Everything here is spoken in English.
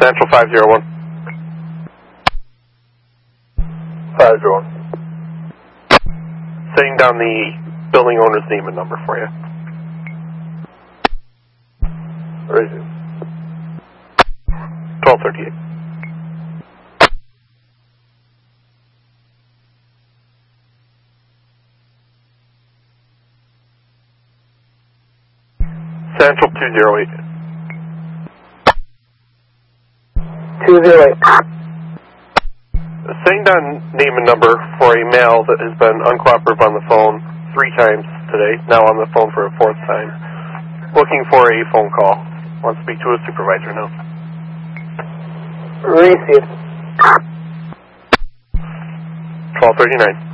Central 501. 501. Setting down the building owner's name and number for you. Resume. 1238. Central 208. 208. Setting down name and number for a male that has been uncooperative on the phone 3 times today, now on the phone for a 4th time. Looking for a phone call. Want to speak to a supervisor now. Receive. 1239.